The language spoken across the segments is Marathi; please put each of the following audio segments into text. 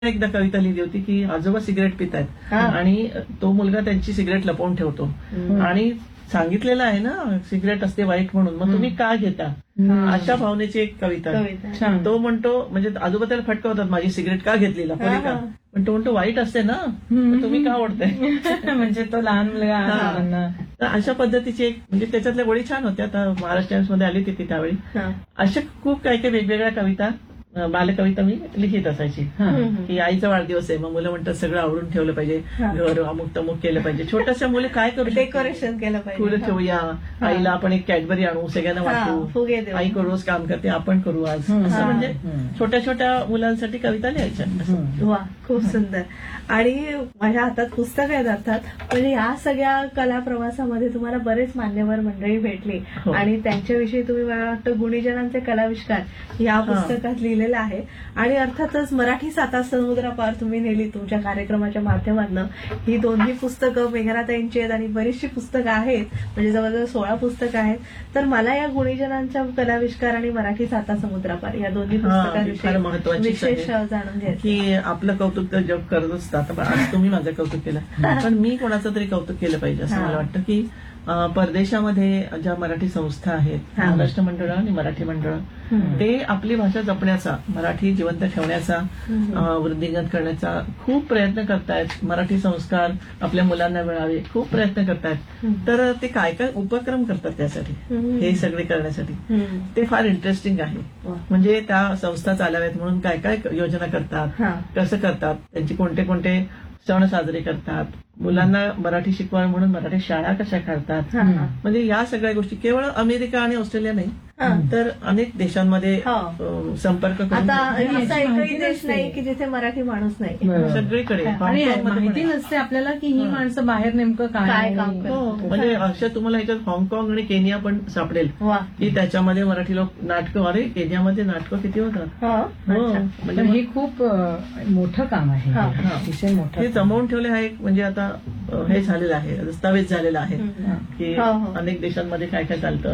एकदा कविता लिहिली होती की आजोबा सिगरेट पितायत आणि तो मुलगा त्यांची सिगरेट लपवून ठेवतो आणि सांगितलेलं आहे ना सिगरेट असते वाईट म्हणून, मग तुम्ही का घेता, अशा भावनेची एक कविता. तो म्हणतो म्हणजे आजोबा त्याला फटका होतात, माझी सिगरेट का घेतली लपवली का, पण तो म्हणतो वाईट असते ना, तुम्ही का ओढताय. म्हणजे तो लहान मुलगा. तर अशा पद्धतीची एक म्हणजे त्याच्यातल्या गोळी छान होत्या. आता महाराष्ट्र टाइम्स मध्ये आली ती त्यावेळी. अशा खूप काही काही वेगवेगळ्या कविता बालकविता मी लिहित असायची की आईचा वाढदिवस आहे, मग मुलं म्हणतात सगळं आवडून ठेवलं पाहिजे, घर अमुक तमुक केलं पाहिजे, छोट्याशा मुले काय करू, डेकोरेशन केलं पाहिजे, फुलं ठेवूया, आईला आपण एक कॅडबरी आणू, सगळ्यांना वाटू, आई रोज काम करते आपण करू आज, असं म्हणजे छोट्या छोट्या मुलांसाठी कविता लिहायच्या. वा, खूप सुंदर. आणि माझ्या हातात पुस्तक आहेत अर्थात, म्हणजे या सगळ्या कला प्रवासामध्ये तुम्हाला बरेच मान्यवर मंडळी भेटली आणि त्यांच्याविषयी तुम्ही मला वाटतं गुणीजनांचे कलाविष्कार या पुस्तकात लिहिलेलं आहे. आणि अर्थातच मराठी साता समुद्रापार तुम्ही नेली तुमच्या कार्यक्रमाच्या माध्यमातून. ही दोन्ही पुस्तकं मेघनाताईंची आहेत आणि बरीचशी पुस्तकं आहेत, म्हणजे जवळजवळ 16 पुस्तकं आहेत. तर मला या गुणीजनांच्या कलाविष्कार आणि मराठी साता समुद्रापार या दोन्ही पुस्तकांविषयी विशेष जाणून घ्यायचं की आपलं कौतुक तर जग करत असतात. आज तुम्ही माझं कौतुक केलं, पण मी कोणाचं तरी कौतुक केलं पाहिजे असं मला वाटतं की परदेशामध्ये ज्या मराठी संस्था आहेत, महाराष्ट्र मंडळ आणि मराठी मंडळ, ते आपली भाषा जपण्याचा, मराठी जिवंत ठेवण्याचा, वृद्धिंगत करण्याचा खूप प्रयत्न करतायत. मराठी संस्कार आपल्या मुलांना मिळावे खूप प्रयत्न करतायत. तर ते काय काय उपक्रम करतात त्यासाठी, हे सगळे करण्यासाठी, ते फार इंटरेस्टिंग आहे. म्हणजे त्या संस्था चालाव्यात म्हणून काय काय योजना करतात, कसं करतात, त्यांची कोणते कोणते सण साजरे करतात, मुलांना मराठी शिकवावे म्हणून मराठी शाळा कशा काढतात. म्हणजे या सगळ्या गोष्टी केवळ अमेरिका आणि ऑस्ट्रेलिया नाही तर अनेक देशांमध्ये संपर्क करून, आता असा एकही देश नाही की जिथे मराठी माणूस नाही, सगळीकडे माहिती नसते आपल्याला की ही माणसं बाहेर नेमकं काय काम करतात. म्हणजे अशा तुम्हाला याच्यात हाँगकाँग आणि केनिया पण सापडेल की त्याच्यामध्ये मराठी लोक नाटकं, अरे केनियामध्ये नाटकं किती होतात. म्हणजे हे खूप मोठं काम आहे, अतिशय मोठं. हे जमवून ठेवले आहे. म्हणजे आता हे झालेलं आहे, दस्तावेज झालेला आहे की अनेक देशांमध्ये काय काय चालतं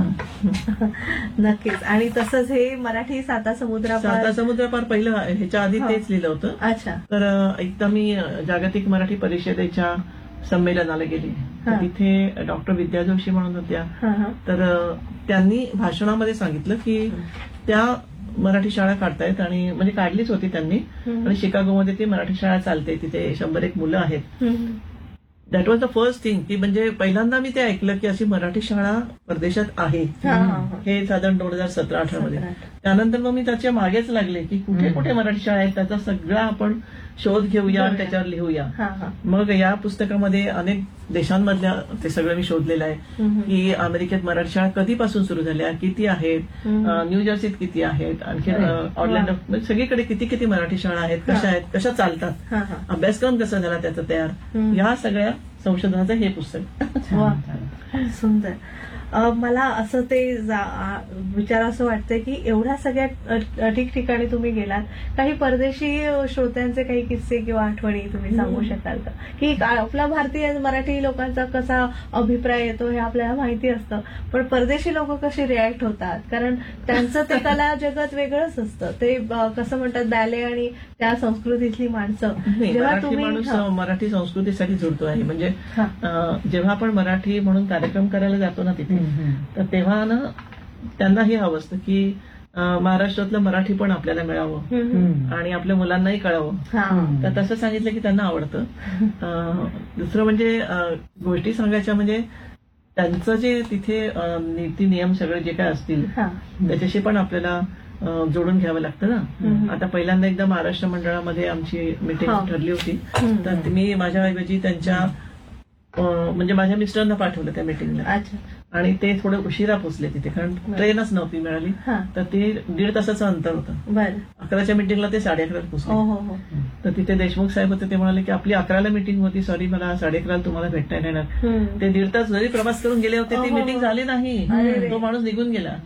असं. नक्कीच. आणि तसंच हे मराठी साता समुद्रापार पहिलं ह्याच्या आधी तेच लिहिलं होतं. अच्छा. तर एकदा मी जागतिक मराठी परिषदेच्या संमेलनाला गेली, तर तिथे डॉक्टर विद्या जोशी म्हणून होत्या. तर त्यांनी भाषणामध्ये सांगितलं की त्या मराठी शाळा काढतायत आणि म्हणजे काढलीच होती त्यांनी, आणि शिकागोमध्ये ती मराठी शाळा चालते, तिथे 101 मुलं आहेत. That was the first thing की म्हणजे पहिल्यांदा मी ते ऐकलं की अशी मराठी शाळा परदेशात आहे. हे साधारण 2017-18 मध्ये. त्यानंतर मग मी त्याच्या मागेच लागले की कुठे कुठे मराठी शाळा आहेत, त्याचा सगळा आपण शोध घेऊया, त्याच्यावर लिहूया. मग या पुस्तकामध्ये अनेक देशांमधल्या ते सगळं मी शोधलेलं आहे की अमेरिकेत मराठी शाळा कधीपासून सुरू झाल्या, किती आहेत, न्यू जर्सीत किती आहेत, आणखी ऑर्लँडो, सगळीकडे किती किती मराठी शाळा आहेत, कशा आहेत, कशा चालतात, अभ्यासक्रम कसा झाला त्याचा तयार, या सगळ्या संशोधनाचं हे पुस्तक. सुंदर. मला असं ते विचार असं वाटतंय की एवढ्या सगळ्या ठिकठिकाणी तुम्ही गेलात, काही परदेशी श्रोत्यांचे काही किस्से किंवा आठवणी तुम्ही सांगू शकाल का, की आपला भारतीय मराठी लोकांचा कसा अभिप्राय येतो हे आपल्याला माहिती असतं, पण परदेशी लोक कशी रिॲक्ट होतात, कारण त्यांचं ते कला जगत वेगळंच असतं. ते कसं म्हणतात, बॅले आणि त्या संस्कृतीतली माणसं जेव्हा तुम्ही मराठी संस्कृतीसाठी जुळतो आहे. म्हणजे जेव्हा आपण मराठी म्हणून कार्यक्रम करायला जातो ना तिथे, तर तेव्हा ना त्यांना हे हवं असतं की महाराष्ट्रातलं मराठी पण आपल्याला मिळावं आणि आपल्या मुलांनाही कळावं. तर तसं सांगितलं की त्यांना आवडतं. दुसरं म्हणजे गोष्टी सांगायच्या म्हणजे त्यांचं जे तिथे नीती नियम सगळे जे काय असतील त्याच्याशी पण आपल्याला जोडून घ्यावं लागतं ना. आता पहिल्यांदा एकदा महाराष्ट्र मंडळामध्ये आमची मीटिंग ठरली होती, तर मी माझ्याऐवजी त्यांच्या म्हणजे माझ्या मिस्टरांना पाठवलं त्या मीटिंगला, आणि ते थोडं उशिरा पोहोचले तिथे, कारण ट्रेनच नव्हती मिळाली. तर ते 1.5 तासाचं अंतर होतं. 11च्या मीटिंगला ते 11:30 पोहोचले. तर तिथे देशमुख साहेब होते, ते म्हणाले की आपली 11ला मीटिंग होती, सॉरी मला 11:30 तुम्हाला भेटता येणार. ते 1.5 तास जरी प्रवास करून गेले होते, ती मीटिंग झाली नाही, तो माणूस निघून गेला.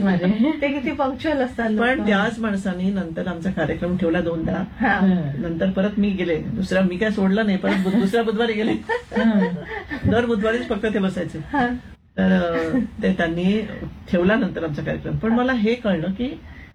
ते किती पंक्च्युअल असतात. पण त्याच माणसांनी नंतर आमचा कार्यक्रम ठेवला 2दा. नंतर परत मी गेले, दुसऱ्या मी काय सोडलं नाही, परत दुसऱ्या बुधवारी गेले. दर बुधवारीच फक्त ते बसायचे. तर ते त्यांनी ठेवला नंतर आमचा कार्यक्रम. पण मला हे कळलं की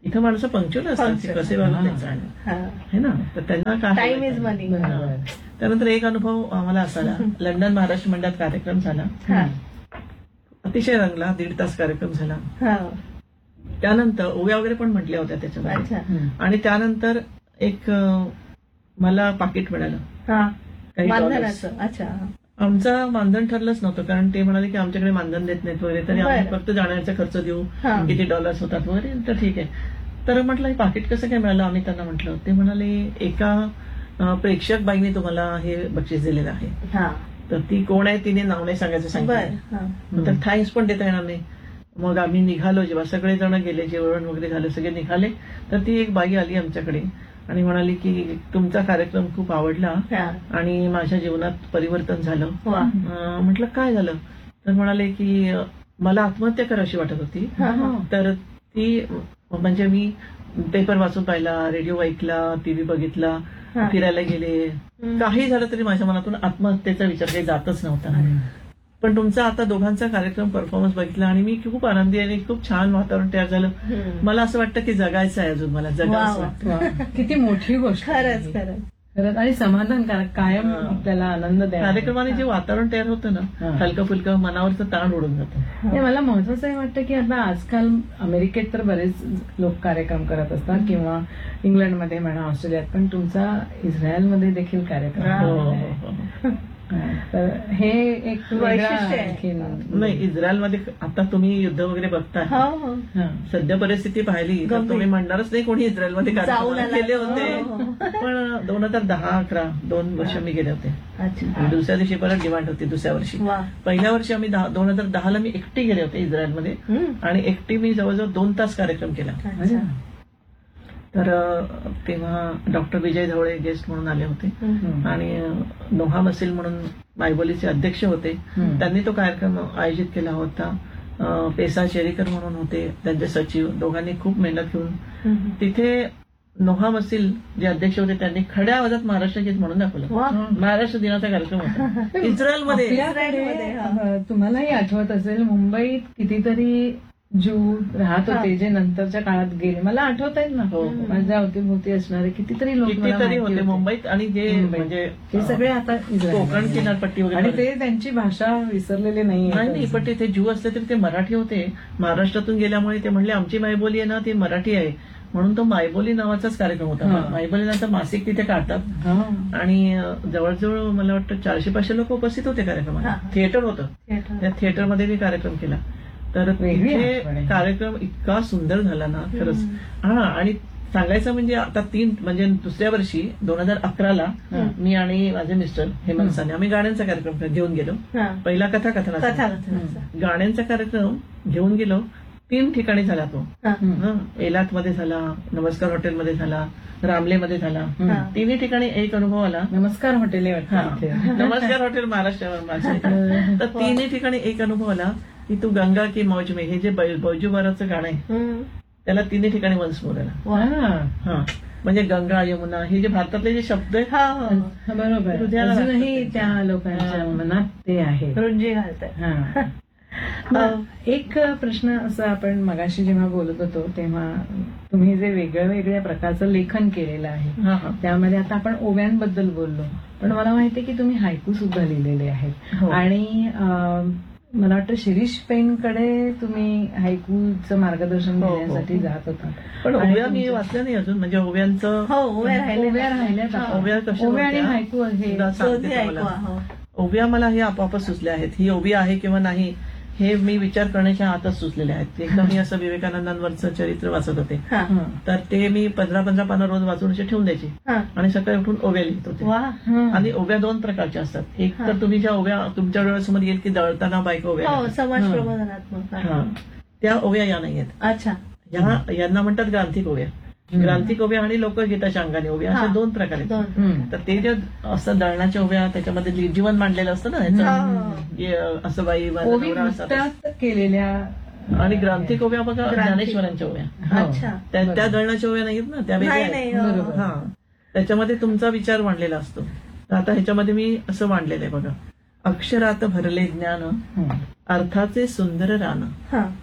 इथं माणसं पंक्च्युअल असतात, ते Punctual. कसे वागत नाही चालेल. हा. है ना, तर त्यांना काय टाइम इज मनी. त्यानंतर एक अनुभव आम्हाला असा आला, लंडन महाराष्ट्र मंडळात कार्यक्रम झाला, हा. अतिशय रंगला, 1.5 तास कार्यक्रम झाला. हा. त्यानंतर ओव्या वगैरे पण म्हटल्या होत्या त्याच्यामध्ये, अच्छा. आणि त्यानंतर एक मला पाकिट मिळालं हा. काही मानधनाचं. अच्छा. आमचं मानधन ठरलंच नव्हतं, कारण ते म्हणाले की आमच्याकडे मानधन देत नाहीत वगैरे, तरी आम्ही बरं. फक्त जाण्याचा खर्च देऊ, हा. किती डॉलर्स होतात वगैरे, तर ठीक आहे. तर म्हटलं हे पाकिट कसं काय मिळालं, आम्ही त्यांना म्हटलं. ते म्हणाले एका प्रेक्षक बाईने तुम्हाला हे बक्षीस दिलेलं आहे. हा. तर ती कोण आहे तिने नाव नाही सांगायचं बर. सांगितलं. हा. तर थँक्स पण देता येणार नाही. मग आम्ही निघालो, जेव्हा सगळे जण गेले, जेवण वगैरे झालं, सगळे निघाले, तर ती एक बाई आली आमच्याकडे आणि म्हणाली की तुमचा कार्यक्रम खूप आवडला हा. आणि माझ्या जीवनात परिवर्तन झालं. वा. म्हटलं काय झालं, तर म्हणाले की मला आत्महत्या करावीशी वाटत होती. तर ती म्हणजे मी पेपर वाचून पाहिला, रेडिओ ऐकला, टीव्ही बघितला, हा. फिरायला गेले, काही झालं तरी माझ्या मनातून आत्महत्येचा विचार काही जातच नव्हता. पण तुमचा आता दोघांचा कार्यक्रम परफॉर्मन्स बघितला आणि मी खूप आनंदी आणि खूप छान वातावरण तयार झालं. मला असं वाटतं की जगायचं आहे, अजून मला जगायचं वा. वाटतं. किती मोठी गोष्ट आहे खरंच ही. खरंच. खरंच आणि समाधानकारक, कायम आपल्याला आनंद द्या. कार्यक्रमाने जे वातावरण तयार होतं ना, हा. हलकं फुलकं, मनावरचं ताण उडून जातं. नाही, मला महत्वाचं हे वाटतं की आता आजकाल अमेरिकेत तर बरेच लोक कार्यक्रम करत असतात, किंवा इंग्लंडमध्ये म्हणा, ऑस्ट्रेलियात, पण तुमचा इस्रायलमध्ये देखील कार्यक्रम हो, आहे. हो, हो. तर हे एक वेगळा वैशिष्ट्य आहे. आणखीन. नाही, इस्रायलमध्ये आता तुम्ही युद्ध वगैरे बघताय, हो हो. हा. सध्या परिस्थिती पाहिली तर गंभीर. तुम्ही म्हणणारच नाही कोणी इस्रायलमध्ये जाऊन कार्यक्रम आला. केले होते. हो, हो. पण 2010-11 2 वर्ष मी गेले होते. अच्छा. आणि दुसऱ्या दिवशी परत डिमांड होती, दुसऱ्या वर्षी. वा. पहिल्या वर्षी आम्ही 2010ला मी एकटी गेले होते इस्रायलमध्ये, आणि एकटी मी जवळजवळ 2 तास कार्यक्रम केला. अच्छा. तर तेव्हा डॉक्टर विजय धवळे गेस्ट म्हणून आले होते, आणि नोहा मसील म्हणून मायबोलीचे अध्यक्ष होते, त्यांनी तो कार्यक्रम आयोजित केला होता. पेसा चेरीकर म्हणून होते त्यांचे सचिव, दोघांनी खूप मेहनत घेऊन तिथे नोहा मसील जे अध्यक्ष होते त्यांनी खड्या आवाजात महाराष्ट्र गीत म्हणून दाखवलं. वा. महाराष्ट्र दिनाचा कार्यक्रम होता इस्रायलमध्ये. आपल्याकडे तुम्हालाही आठवत असेल, मुंबईत कितीतरी ज्यू राहत होते जे नंतरच्या काळात गेले. मला आठवत आहेत ना, हो. माझ्या अवतीभोवती असणारे कितीतरी लोक मला कितीतरी माहिती होते मुंबईत, आणि जे मुंबईत. म्हणजे ते सगळे आता इस्रायलमध्ये. कोकण किनारपट्टी आणि वगैरे, ते त्यांची भाषा विसरलेले नाही नाही, नाही. पण ते ज्यू असले तरी ते मराठी होते. महाराष्ट्रातून गेल्यामुळे ते म्हणले आमची मायबोली आहे ना ती मराठी आहे, म्हणून तो मायबोली नावाचाच कार्यक्रम होता. हा. मायबोली नावाचं मासिक तिथे काढतात, हा. आणि जवळजवळ मला वाटतं 400-500 लोक उपस्थित होते कार्यक्रमाला. हा. थिएटर होतं, थिएटर. त्या थिएटरमध्ये मी कार्यक्रम केला. तर वेगळी आठवण तिथे आहे. कार्यक्रम इतका सुंदर झाला ना खरंच. हा, आणि सांगायचं म्हणजे आता म्हणजे दुसऱ्या वर्षी 2011ला मी आणि माझे मिस्टर हेमंत साने आम्ही गाण्यांचा कार्यक्रम घेऊन गेलो. हा. पहिला कथाकथनाचा. कथाकथनाचा. गाण्यांचा कार्यक्रम घेऊन गेलो. 3 ठिकाणी झाला तो. हा. एलातमध्ये झाला, नमस्कार हॉटेलमध्ये झाला, रामलेमध्ये झाला. हा. 3 ठिकाणी एक अनुभव आला. नमस्कार हॉटेल आहे हा. वाटतं इथे. नमस्कार हॉटेल महाराष्ट्र माझे. तर 3 ठिकाणी एक अनुभव आला की तू गंगा की मौज में, हे जे बैजूबाराचं गाणं आहे त्याला 3 ठिकाणी वन्स मोर आला. हा. हा, म्हणजे गंगा, यमुना हे जे भारतातले जे शब्द आहेत, हा. हो. बरोबर. हृदयाला अजूनही लागतं. त्या लोकांच्या मनात ते आहे. रुंजी घालतात. हा. एक प्रश्न असा, आपण मगाशी जेव्हा बोलत होतो तेव्हा तुम्ही जे वेगळ्या प्रकारचं लेखन केलेलं आहे, हा हा त्यामध्ये आता आपण ओव्यांबद्दल बोललो, पण मला माहितीये की तुम्ही हायकू सुद्धा लिहिलेले आहेत. हो. आणि मला वाटतं शिरीष पेनकडे तुम्ही हायकूचं मार्गदर्शन हो, हो. घेण्यासाठी जात होता. पण आणि ओव्या मी तुमचं- वाचल्या नाही अजून, म्हणजे ओव्यांचं हो. उभ्या राहिले. ओव्या राहिल्यात आता. ओव्या कशा ओव्या आणि होत्या? हायकू हे सुद्धा सांगते दोन्ही तुम्हाला. ऐकवा. हो. ओव्या मला हे आपोआपच सुचले आहेत. ही ओवी आहे किंवा नाही हे मी विचार करण्याच्या आतच सुचलेले आहेत. एकदा मी असं विवेकानंदांवरचं चरित्र वाचत होते, हा. हा. तर ते मी 15-15 पानं रोज वाचून असे ठेवून द्यायची, हा. आणि सकाळी उठून ओव्या लिहित होते. वा. हा. आणि ओव्या 2 प्रकारच्या असतात. एक तर तुम्ही ज्या ओव्या तुमच्या डोळ्यासमोर येईल की दळताना बायका ओव्या हो. लिहितात. समाज प्रबोधनात्मक. हा. त्या ओव्या या नाही आहेत. अच्छा. यांना म्हणतात ग्रांथिक ओव्या. ग्रांथिक ओव्या आणि लोकगीताच्या अंगाने ओव्या, अशा हा. 2 प्रकार आहेत. 2. हम्म. तर ते जे असतात दळणाच्या ओव्या, त्याच्यामध्ये जीवन मांडलेलं असतं ना ह्याचं, हा. जे असं बाई माझा ओवी नवरा असतात. नुकत्याच केलेल्या आणि ग्रांथिक ओव्या बघा, ग्रांथिक. ज्ञानेश्वरांच्या ओव्या. हो. अच्छा. त्या दळणाच्या ओव्या नाहीत ना, त्या वेगळ्या नाही आहेत. नाही. हो. बरोबर. हा, त्याच्यामध्ये तुमचा विचार मांडलेला असतो. तर आता ह्याच्यामध्ये मी असं मांडलेलं आहे बघा. अक्षरात भरले ज्ञान, हम्म. अर्थाचे सुंदर रान, हा.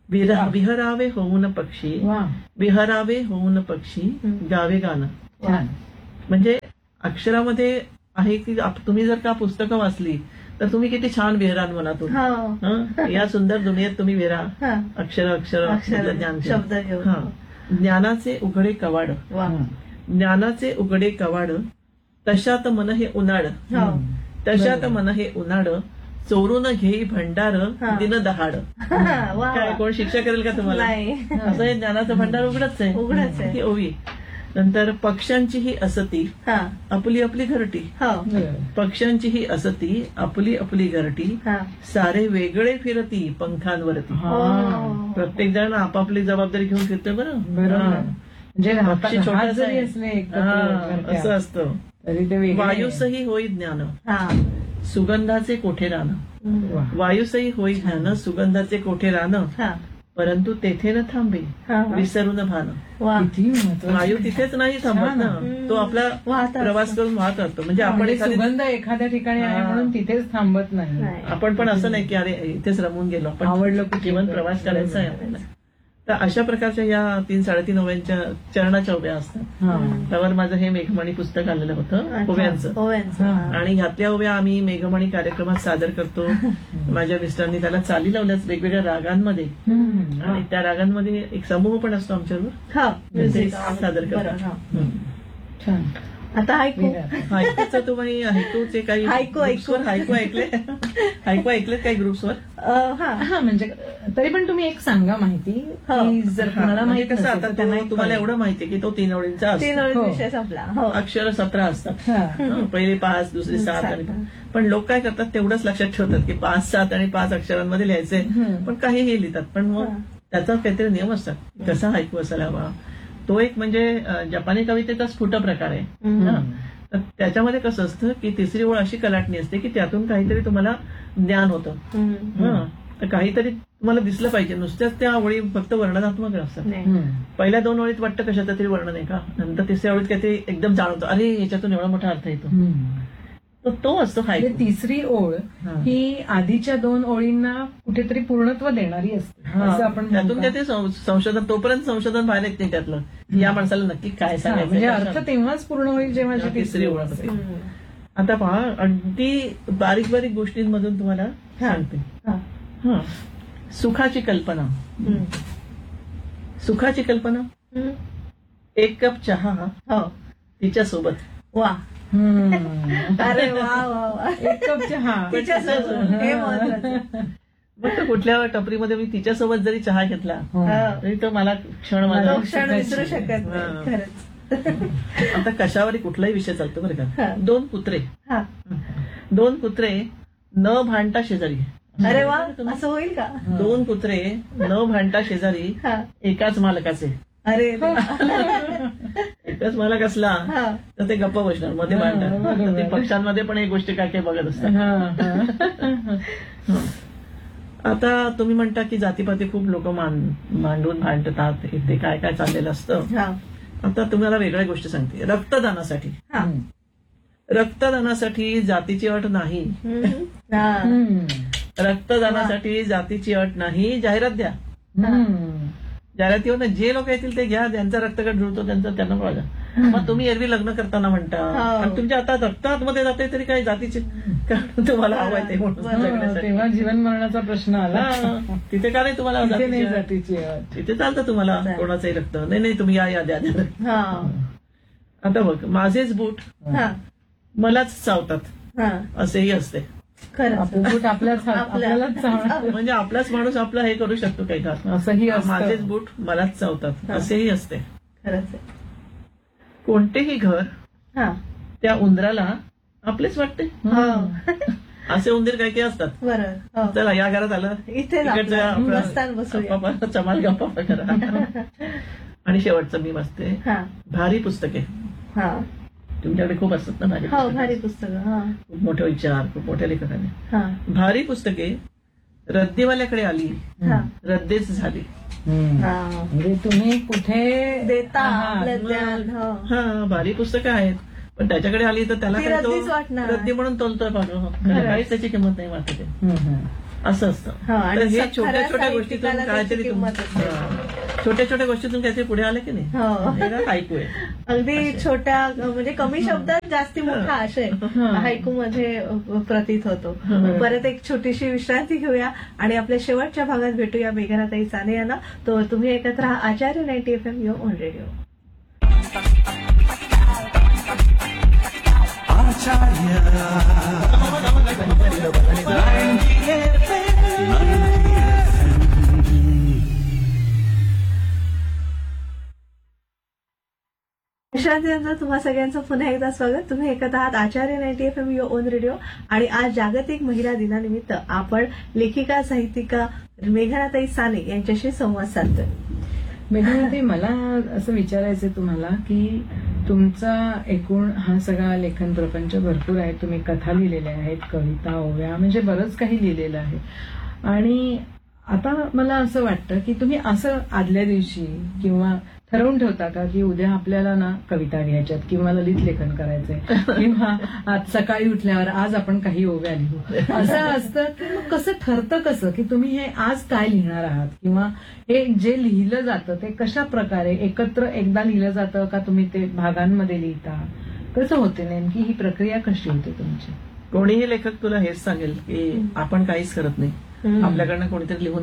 विहरावे होऊन पक्षी, वा विहरावे होऊन पक्षी, गावे गाणं. छान. म्हणजे अक्षरामध्ये आहे की तुम्ही जर का पुस्तकं वाचली तर तुम्ही किती छान विहरान मनातून. हो. या सुंदर दुनियेत तुम्ही विहरा. हा. अक्षर अक्षर ज्ञान घेऊन. शब्द घेऊन. हा. ज्ञानाचे उघडे कवाड, वा. ज्ञानाचे उघडे कवाड, तशात मन हे उन्हाळ, हो. तशात मन हे उन्हाळ, चोरून घेई भंडार हा. दिन दहाड. वा. काय कोण शिक्षा करेल का तुम्हाला? नाही. असं हे ज्ञानाचं भंडार उघडच आहे. उघडच आहे. ही ओवी. नंतर पक्ष्यांची ही असती, हा. आपली आपली घरटी. हो. पक्ष्यांची ही असती, आपली आपली घरटी, हा. सारे वेगळे फिरती पंखांवरती. हो. प्रत्येक जण आपापली जबाबदारी घेऊन फिरतोय बरं. बरोबर. हा. म्हणजे पक्षी हात छोटासा जरी आहे. असले एकत्र हा, घरट्यात, असं असतं. तरी ते वेगळे. वायुसही होई ज्ञान, हा. सुगंधाचे कोठे रान. वा. वायुसही होई ज्ञान, सुगंधाचे कोठे रान, हा. परंतु तेथे न थांबे, हा. विसरून भान. वा. किती महत्वाचं. वायू तिथेच नाही थांबत ना, तो आपला वाहत असतो. प्रवास करून वाहत असतो. म्हणजे आपण म्हणजे एखादी सुगंध एखाद्या ठिकाणी आहे हा. म्हणून तिथेच थांबत नाही. नाही. आपण पण असं नाही की अरे इथेच रमून गेलो, आपण आवडलं कुठे जीवन तर. प्रवास करायचा आहे आपल्याला. तर अशा प्रकारच्या या 3-3.5 ओव्यांच्या चरणाच्या उभ्या असतात. हा. त्यावर माझं हे मेघमणी पुस्तक आलेलं होतं अच्छा. ओव्यांचं. ओव्यांचं. हा. हा. आणि ह्यातल्या उभ्या आम्ही मेघमणी कार्यक्रमात सादर करतो. माझ्या मिस्टरांनी त्याला चाली लावल्याच वेगवेगळ्या रागांमध्ये, हम्म. आणि त्या रागांमध्ये एक समूह पण असतो आमच्यावर, हा. ते म्युझिक. सादर बरं, करतात. हा. हम्म. छान. आता ऐकू. हायकूचं तुम्ही हायकूचे काही हायकू. ग्रुप्सवर हायकू ऐकले? हायकू ऐकलेत काही ग्रुप्सवर? हा. हा म्हणजे तरी पण तुम्ही एक सांगा माहिती हो. की जर कोणाला म्हणजे माहित कसं नसेल आता तर त्यांना तुम्हाला कळेल. एवढं माहितीये की तो 3 ओळींचा 3 असतो. ओळीत हो. विषय संपला. हो. अक्षर 17 असतात. हा. पहिले 5, दुसरी 7 आणि 5. पण लोक काय करतात तेवढंच लक्षात ठेवतात की 5, 7 आणि 5 अक्षरांमध्ये लिहायचे, पण काहीही लिहितात. पण मग त्याचा काहीतरी नियम असतात कसा हायकू असायला हवा. तो एक म्हणजे जपानी कवितेचा स्फुट प्रकार आहे. हम्म. हा. तर त्याच्यामध्ये कसं असतं की तिसरी ओळ अशी कलाटणी असते की त्यातून काहीतरी तुम्हाला ज्ञान होतं. हम्म. हा. तर काहीतरी तुम्हाला दिसलं पाहिजे. नुसत्याच त्या ओळी फक्त वर्णनात्मक असतात. नाही. हम्म. पहिल्या 2 ओळीत वाटतं कशाचं तरी वर्णन आहे का, नंतर तिसऱ्या ओळीत काहीतरी एकदम जाणवतो, अरे याच्यातून एवढा मोठा अर्थ येतो. हम्म. तर तो असतो म्हणजे हायकू. तिसरी ओळ हा. ही आधीच्या 2 ओळींना कुठेतरी पूर्णत्व देणारी असते असं आपण म्हणू त्यातून का? काय ते संशोधन, तोपर्यंत संशोधन बाहेर येत नाही त्यातलं, या माणसाला नक्की काय हा, म्हणजे अर्थ सांगायचं. तेव्हाच पूर्ण होईल जेव्हा जेव्हा ती तिसरी ओळ असेल. हम्म. आता पहा, अगदी बारीक बारीक गोष्टींमधून तुम्हाला सांगते. हा. हा. सुखाची कल्पना. हम्म. सुखाची कल्पना. हम्म. 1 कप चहा हो. तिच्यासोबत. वा. हम्म. अरे वा वा वा. एक कप चहा तिच्यासोबत. हे महत्वाचं. मग तो कुठल्या टपरीमध्ये मी तिच्यासोबत जरी चहा घेतला हो. तरी तो मला क्षण तो माझा. क्षण विसरू शकत नाही हा. खरंच. आता कशावरही कुठलाही विषय चालतो बरं का. हा. 2 कुत्रे. हा. 2 कुत्रे न भांडता शेजारी. अरे वा. असं होईल का? 2 कुत्रे न भांडता शेजारी, हा. एकाच मालकाचे. अरे एकच मालक असला हा. तर ते गप्प बसणार, मध्ये हा, भांडणार. बरोबर. ते पक्षांमध्ये पण एक गोष्टी काय काय बघत असतात. हा, हा. आता तुम्ही म्हणता की जातीपाती खूप लोक मांडून भांडतात, इथे काय काय चाललेलं असतं. हा. आता तुम्हाला वेगळ्या गोष्टी सांगते. रक्तदानासाठी. हा. रक्तदानासाठी जातीची अट नाही. हम्म. हा. हम्म. रक्तदानासाठी जातीची अट नाही. जाहिरात द्या. हम्म. जाहिरातीवर जे लोक येतील ते घ्या, ज्यांचा रक्तगट जुळतो त्यांना बघा. मग तुम्ही एरवी लग्न करताना म्हणता, हो. आणि तुमच्या आता रक्तामध्ये जाते तरी काही जातीचे, कारण तुम्हाला हवंय ते म्हणून बरोबर. जगण्यासाठी. तेव्हा जीवन मरणाचा प्रश्न आला. हा. तिथे का नाही तुम्हाला तिथे नाही जातीची? जातीची अट. तिथे चालतं तुम्हाला चालेल. कोणाचंही रक्त. नाही तुम्ही या द्या. हा. आता बघ, माझेच बूट हा. मलाच चावतात हा. असेही असते. खरंच. आपलं बूट आपल्यालाच चावणार. म्हणजे आपलाच माणूस आपला हे करू शकतो काही का. असंही असतं. माझेच बूट मलाच चावतात हा. असेही असते. खरंच आहे. कोणतेही घर हा. त्या उंदराला आपलेच वाटते. हो. असे उंदीर काही काही असतात. बरं. हो. चला या घरात आलं, इथे इकडचं आपलं बसताना बसूया. चमाल गप्पा करा. आणि शेवटचं मी वाचते. हा. भारी पुस्तके. हा. तुमच्याकडे खूप असतात ना माझे हो. भारी पुस्तकं. हा. खूप मोठे विचार, खूप मोठ्या लेखकाने. हा. भारी पुस्तके रद्दीवाल्याकडे आली, हा. रद्देच झाली. हम्म. हा. म्हणजे तुम्ही कुठे देता आहात? आपलं ज्ञान. हो. हा, भारी पुस्तकं आहेत, पण त्याच्याकडे आली तर त्याला ती काय तो रद्दीच वाटणार. रद्दी म्हणून तोलतोय. काहीच त्याची किंमत नाही वाटत. हम्म, हम्म. असं असतं. हा, आणि तर हे खऱ्या छोट्या छोट्या गोष्टीतून साहित्यिकाला काहीतरी त्याची किंमत असते. छोट्या छोट्या गोष्टीतून काहीतरी पुढे आलं की नाही, हो. हे ना हायकू आहे. अगदी छोट्या म्हणजे कमी शब्दात जास्ती मोठा आशय हायकू मध्ये प्रतीत होतो. परत एक छोटीशी विश्रांती घेऊया आणि आपल्या शेवटच्या भागात भेटूया मेघनाताई साने यांना. तो तुम्ही ऐकत राहा आचार्य 90 FM युअर ओन रेडिओ. विश्रांतीनंतर तुम्हा सगळ्यांचं पुन्हा एकदा स्वागत. तुम्ही ऐकत आहात आचार्य 90 FM युअर ओन रेडिओ आणि आज जागतिक महिला दिनानिमित्त आपण लेखिका साहित्यिका मेघनाताई साने यांच्याशी संवाद साधतोय. मेघनाताई, मला असं विचारायचंय तुम्हाला की तुमचा एकूण हा सगळा लेखन प्रपंच भरपूर आहे. तुम्ही कथा लिहिलेल्या आहेत, कविता, ओव्या, म्हणजे बरंच काही लिहिलेलं आहे. आणि आता मला असं वाटतं की तुम्ही असं आदल्या दिवशी किंवा ठरवून ठेवता का की उद्या आपल्याला ना कविता लिहायच्यात किंवा ललित लेखन करायचंय किंवा आज सकाळी उठल्यावर आज आपण काही ओव्या लिहू, असं असतं की मग कसं ठरतं कसं की तुम्ही हे आज काय लिहिणार आहात किंवा हे जे लिहिलं जातं ते कशा प्रकारे एकत्र एकदा लिहिलं जातं का तुम्ही ते भागांमध्ये लिहिता, कसं होते नेमकी ही प्रक्रिया कशी होते तुमची? कोणीही लेखक तुला हेच सांगेल की आपण काहीच करत नाही, आपल्याकडनं कोणीतरी लिहून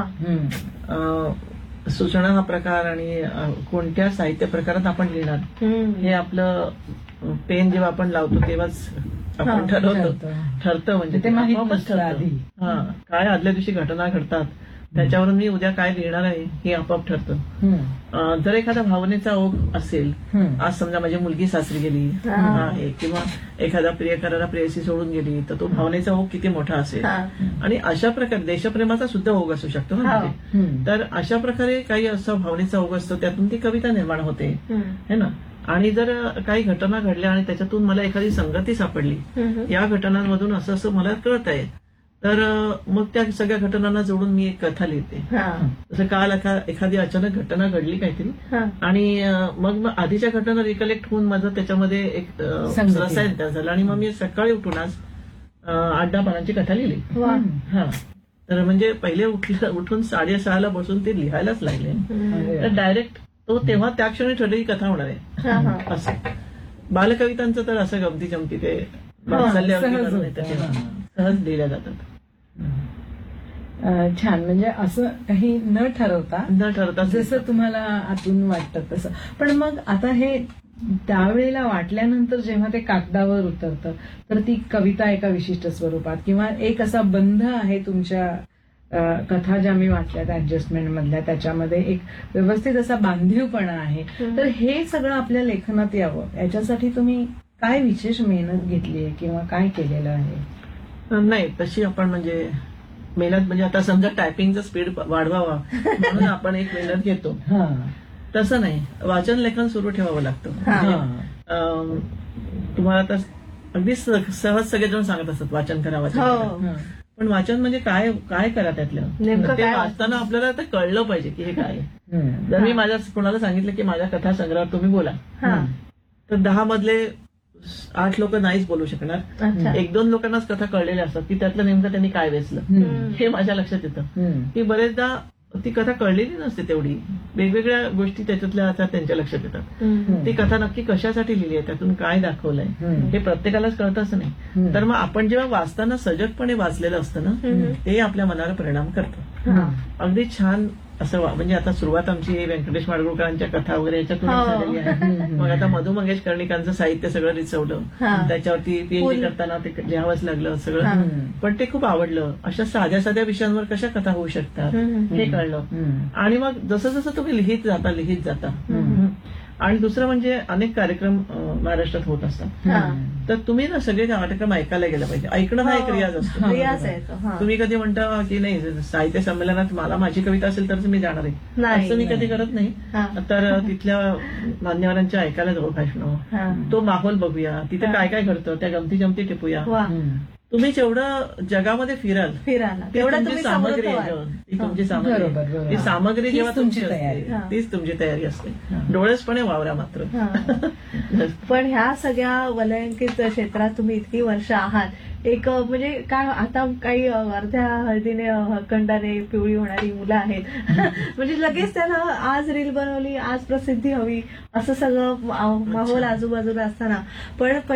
घेते. सूचना हा प्रकार आणि कोणत्या साहित्य प्रकारात आपण लिहिणार हे आपलं पेन जेव्हा आपण लावतो तेव्हाच आपण ठरतं. म्हणजे ते माहित आपोआपच नसतं ठरतं. आधी. हा, काय आदल्या दिवशी घटना घडतात त्याच्यावरून मी उद्या काय लिहिणार आहे हे आपोआप ठरतं. जर एखादा भावनेचा ओघ असेल, आज समजा माझी मुलगी सासरी गेली आहे किंवा एखादा प्रियकराला प्रेयसी सोडून गेली, तर तो भावनेचा ओघ किती मोठा असेल आणि अशा प्रकारे देशप्रेमाचा सुद्धा ओघ असू शकतो ना. तर अशा प्रकारे काही असं भावनेचा ओघ असतो, त्यातून ती कविता निर्माण होते है ना. आणि जर काही घटना घडल्या आणि त्याच्यातून मला एखादी संगती सापडली, या घटनांमधून असं असं मला कळत आहे, तर मग त्या सगळ्या घटनांना जोडून मी एक कथा लिहिते. जसं काल एखादी अचानक घटना घडली काहीतरी आणि मग आधीच्या घटना रिकलेक्ट होऊन माझं त्याच्यामध्ये एक रसायन तयार झालं आणि मग मी सकाळी उठून आज 8-10 पानांची कथा लिहिली. हा, तर म्हणजे पहिले उठून 6:30 बसून ते लिहायलाच लागले. तर डायरेक्ट तो तेव्हा त्या क्षणी ठरली कथा होणार आहे असं. बालकवितांचं तर असं गमती जमती ते सहज लिहिल्या जातात. छान, म्हणजे असं काही न ठरवता जसं तुम्हाला आतून वाटतं तसं. पण मग आता हे त्यावेळेला वाटल्यानंतर जेव्हा ते कागदावर उतरतं तर ती कविता एका विशिष्ट स्वरूपात किंवा एक असा बंध आहे तुमच्या कथा ज्या मी वाचल्यात ऍडजस्टमेंट मधल्या, त्याच्यामध्ये एक व्यवस्थित असा बांधीवपणा आहे. तर हे सगळं आपल्या लेखनात यावं याच्यासाठी तुम्ही काय विशेष मेहनत घेतली आहे किंवा काय केलेलं आहे? नाही, तशी आपण म्हणजे मेहनत म्हणजे आता समजा टायपिंगचा स्पीड वाढवावा म्हणून आपण एक मेहनत घेतो, तसं नाही. वाचन लेखन सुरू ठेवावं लागतं. तुम्हाला आता अगदी सहज सगळेजण सांगत असतात वाचन करा, वाचन करा. पण वाचन म्हणजे काय काय करा त्यातलं, ते वाचताना आपल्याला ते कळलं पाहिजे की हे काय. जर मी माझ्या कोणाला सांगितलं की माझ्या कथा संग्रहात तुम्ही बोला, तर 10 मधले 8 लोक नाहीच बोलू शकणार. 1-2 लोकांनाच कथा कळलेल्या असतात की त्यातलं नेमकं त्यांनी काय वेचलं हे माझ्या लक्षात येतं. की बरेचदा ती कथा कळलेली नसते, तेवढी वेगवेगळ्या गोष्टी त्याच्यातल्या त्यांच्या लक्षात येतात. ती कथा नक्की कशासाठी लिहिली आहे, त्यातून काय दाखवलंय हे प्रत्येकालाच कळतं असं नाही. तर मग आपण जेव्हा वाचताना सजगपणे वाचलेलं असतं ना, ते आपल्या मनाला परिणाम करतं. अगदी छान असं म्हणजे आता सुरुवात आमची व्यंकटेश माडगुळकरांच्या कथा वगैरे याच्यातून झालेली आहे. मग आता मधु मंगेश कर्णिकांचं साहित्य सगळं रिचवलं, त्याच्यावरती पीएचडी करताना ते लिहावंच लागलं सगळं. पण ते खूप आवडलं. अशा साध्या साध्या विषयांवर कशा कथा होऊ शकतात हे कळलं. आणि मग जसं जसं तुम्ही लिहित जाता आणि दुसरं म्हणजे अनेक कार्यक्रम महाराष्ट्रात होत असतात, तर तुम्ही ना सगळे कार्यक्रम ऐकायला गेला पाहिजे. ऐकणं हा एक रियाज असतो. तुम्ही कधी म्हणता की नाही साहित्य संमेलनात मला माझी कविता असेल तर मी जाणार आहे, असं मी कधी करत नाही. तर तिथल्या मान्यवरांच्या ऐकायला जाऊ, भाषण, तो माहोल बघूया, तिथे काय काय घडतं, त्या गमती जमती टिपूया. तुम्ही जेवढं जगामध्ये फिराल तेवढं तुमची सामग्री आहे, ती तुमची सामग्री, ती सामग्री जेव्हा तुमची असते तीच तुमची तयारी असते. डोळसपणे वावरा मात्र. पण ह्या सगळ्या वलयांकित क्षेत्रात तुम्ही इतकी वर्ष आहात, एक म्हणजे काय आता काही अर्ध्या हळदीने हळकंडाने पिवळी होणारी मुलं आहेत म्हणजे लगेच त्यांना आज रील बनवली, आज प्रसिद्धी हवी, असं सगळं माहोल आजूबाजूला असताना पण